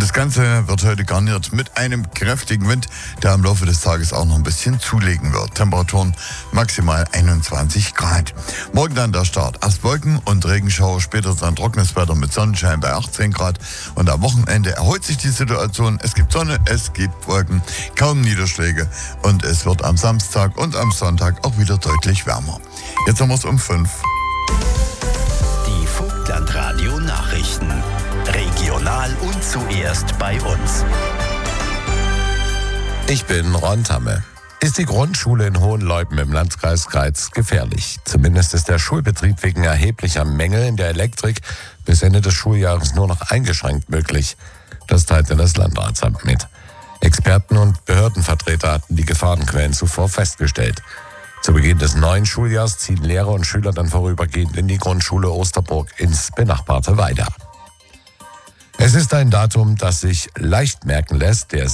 das Ganze wird heute garniert mit einem kräftigen Wind, der im Laufe des Tages auch noch ein bisschen zulegen wird. Temperaturen maximal 21 Grad. Morgen dann der Start. Erst Wolken und Regenschauer, später dann trockenes Wetter mit Sonnenschein bei 18 Grad. Und am Wochenende erholt sich die Situation. Es gibt Sonne, es gibt Wolken, kaum Niederschläge. Und es wird am Samstag und am Sonntag auch wieder deutlich wärmer. Jetzt haben wir es um 5. Die Vogtlandradio Nachrichten. Regional und zuerst bei uns. Ich bin Ron Tamme. Ist die Grundschule in Hohenleuben im Landkreis Greiz gefährlich? Zumindest ist der Schulbetrieb wegen erheblicher Mängel in der Elektrik bis Ende des Schuljahres nur noch eingeschränkt möglich. Das teilte das Landratsamt mit. Experten und Behördenvertreter hatten die Gefahrenquellen zuvor festgestellt. Zu Beginn des neuen Schuljahrs ziehen Lehrer und Schüler dann vorübergehend in die Grundschule Osterburg ins benachbarte Weida. Es ist ein Datum, das sich leicht merken lässt. Der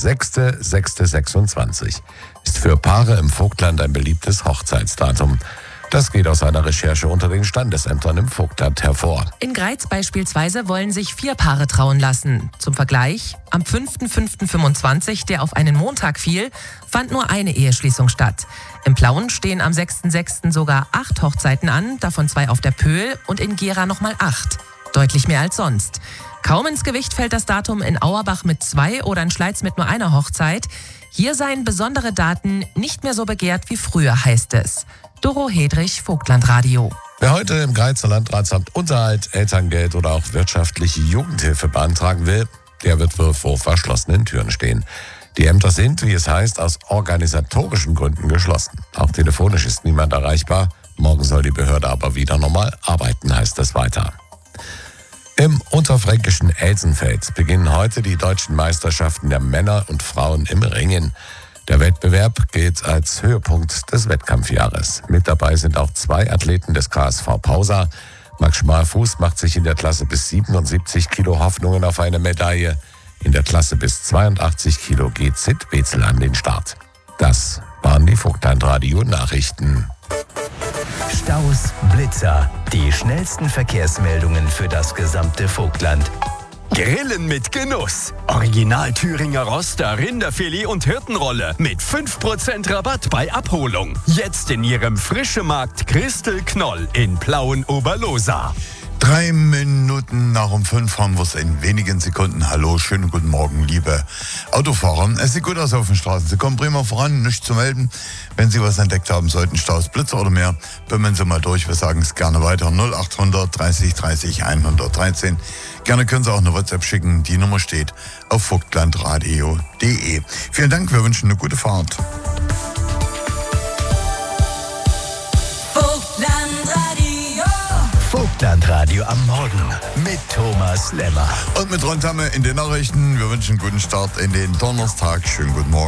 6.6.26 ist für Paare im Vogtland ein beliebtes Hochzeitsdatum. Das geht aus einer Recherche unter den Standesämtern im Vogtland hervor. In Greiz beispielsweise wollen sich 4 Paare trauen lassen. Zum Vergleich, am 5.5.25, der auf einen Montag fiel, fand nur eine Eheschließung statt. Im Plauen stehen am 6.6. sogar 8 Hochzeiten an, davon 2 auf der Pöhl und in Gera nochmal 8. Deutlich mehr als sonst. Kaum ins Gewicht fällt das Datum in Auerbach mit 2 oder in Schleiz mit nur einer Hochzeit. Hier seien besondere Daten nicht mehr so begehrt wie früher, heißt es. Doro Hedrich, Vogtlandradio. Wer heute im Greizer Landratsamt Unterhalt, Elterngeld oder auch wirtschaftliche Jugendhilfe beantragen will, der wird wohl vor verschlossenen Türen stehen. Die Ämter sind, wie es heißt, aus organisatorischen Gründen geschlossen. Auch telefonisch ist niemand erreichbar. Morgen soll die Behörde aber wieder normal arbeiten, heißt es weiter. Im unterfränkischen Elsenfeld beginnen heute die deutschen Meisterschaften der Männer und Frauen im Ringen. Der Wettbewerb gilt als Höhepunkt des Wettkampfjahres. Mit dabei sind auch 2 Athleten des KSV Pausa. Max Schmalfuß macht sich in der Klasse bis 77 Kilo Hoffnungen auf eine Medaille. In der Klasse bis 82 Kilo geht Sid Bezel an den Start. Das waren die Vogtlandradio-Nachrichten. Staus, Blitzer, die schnellsten Verkehrsmeldungen für das gesamte Vogtland. Grillen mit Genuss. Original Thüringer Roster, Rinderfilet und Hirtenrolle mit 5% Rabatt bei Abholung. Jetzt in Ihrem Frischemarkt Christel Knoll in Plauen-Oberlosa. 3 Minuten nach um 5 haben wir es in wenigen Sekunden. Hallo, schönen guten Morgen, liebe Autofahrer. Es sieht gut aus auf den Straßen. Sie kommen prima voran, nichts zu melden. Wenn Sie was entdeckt haben sollten, Staus, Blitzer oder mehr, bimmeln Sie mal durch. Wir sagen es gerne weiter. 0800 30 30 113. Gerne können Sie auch eine WhatsApp schicken. Die Nummer steht auf vogtlandradio.de. Vielen Dank, wir wünschen eine gute Fahrt. Vogtlandradio am Morgen mit Thomas Lemmer. Und mit Ron Tamme in den Nachrichten. Wir wünschen einen guten Start in den Donnerstag. Schönen guten Morgen.